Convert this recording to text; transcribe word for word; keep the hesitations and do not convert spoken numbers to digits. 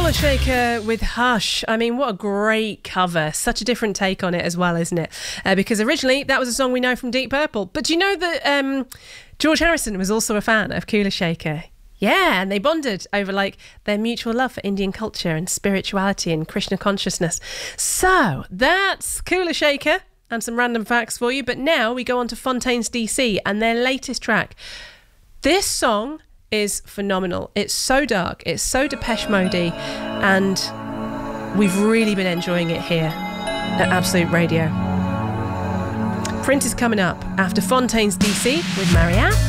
Kula Shaker with Hush. I mean, what a great cover. Such a different take on it as well, isn't it? Uh, because originally that was a song we know from Deep Purple. But do you know that um, George Harrison was also a fan of Kula Shaker? Yeah, and they bonded over like their mutual love for Indian culture and spirituality and Krishna consciousness. So that's Kula Shaker and some random facts for you. But now we go on to Fontaines D C and their latest track. This song is phenomenal. It's so dark, it's so Depeche Mode-y, and we've really been enjoying it here at Absolute Radio. Print is coming up after Fontaines D C with Marianne.